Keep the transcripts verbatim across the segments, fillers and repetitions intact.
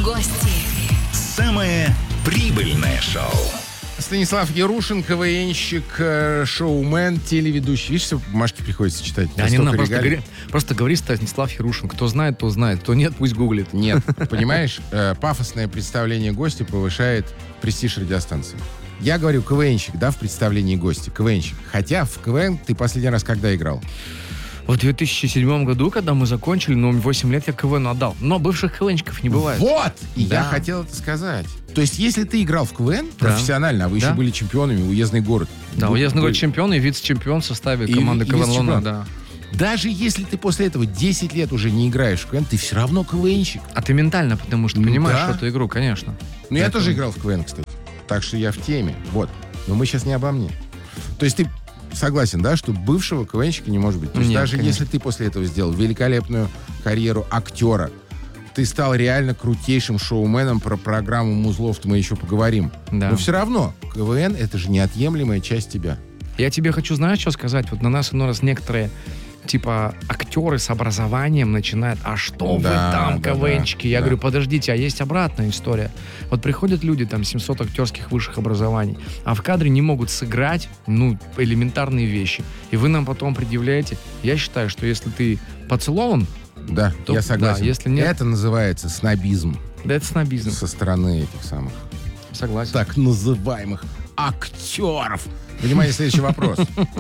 гости. Самое прибыльное шоу. Станислав Ярушин, КВНщик, шоумен, телеведущий. Видишь, все бумажки приходится читать. Да, не надо, просто, говори, просто говори Станислав Ярушин. Кто знает, то знает. Кто нет, пусть гуглит. Нет, понимаешь, пафосное представление гостя повышает престиж радиостанции. Я говорю КВНщик, да, в представлении гостя. КВНщик. Хотя в КВН ты последний раз когда играл? В две тысячи седьмом году, когда мы закончили, ну, восемь лет я КВН отдал. Но бывших КВНщиков не бывает. Вот! И Да. я хотел это сказать. То есть, если ты играл в КВН Да. профессионально, а вы Да. еще были чемпионами, уездный город. Да, вы- уездный вы- город чемпион и вице-чемпион в составе И- команды и КВН Луна, вице-чемпион. да. Даже если ты после этого десять лет уже не играешь в КВН, ты все равно КВНщик. А ты ментально, потому что Ну понимаешь да. эту игру, конечно. Ну, я Это- тоже играл в КВН, кстати. Так что я в теме. Вот. Но мы сейчас не обо мне. То есть ты согласен, да, что бывшего КВНщика не может быть? То есть Нет, даже конечно. если ты после этого сделал великолепную карьеру актера, ты стал реально крутейшим шоуменом, про программу «Музлофт» мы еще поговорим. Да. Но все равно КВН — это же неотъемлемая часть тебя. Я тебе хочу, знаешь, что сказать? Вот на нас иной раз некоторые, типа, актеры с образованием начинают, а что Да, вы там, да, КВНчики? да, Я да. говорю, подождите, а есть обратная история. Вот приходят люди, там, семьсот актерских высших образований, а в кадре не могут сыграть, ну, элементарные вещи. И вы нам потом предъявляете. Я считаю, что если ты поцелован, Да, То- я согласен. да, если нет- Это называется снобизм да это снобизм. со стороны этих самых Согласен. так называемых актеров. Внимание, следующий вопрос.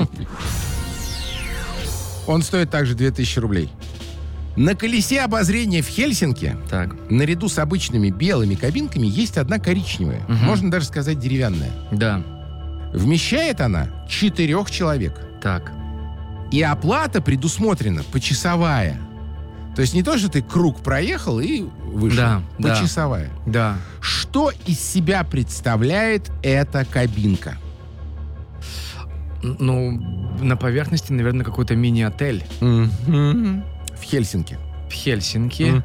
Он стоит также две тысячи рублей. На колесе обозрения в Хельсинки Так, наряду с обычными белыми кабинками есть одна коричневая. Мгм. Можно даже сказать деревянная. да, Вмещает она четырех человек. так. И оплата предусмотрена почасовая. То есть не то, что ты круг проехал и вышел. Да, да. Почасовая. Да. Что из себя представляет эта кабинка? Н- Ну, на поверхности, наверное, какой-то мини-отель В Хельсинки. в Хельсинки.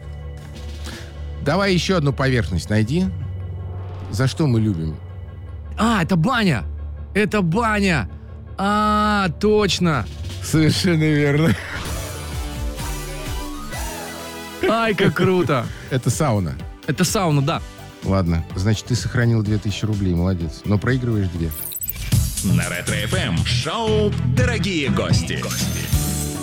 Давай еще одну поверхность найди. За что мы любим? А, это баня! Это баня! А, точно! Совершенно верно. Ай, как круто! Это сауна. Это сауна, да. Ладно, значит, ты сохранил две тысячи рублей, молодец. Но проигрываешь две. На Ретро-ФМ шоу «Дорогие гости».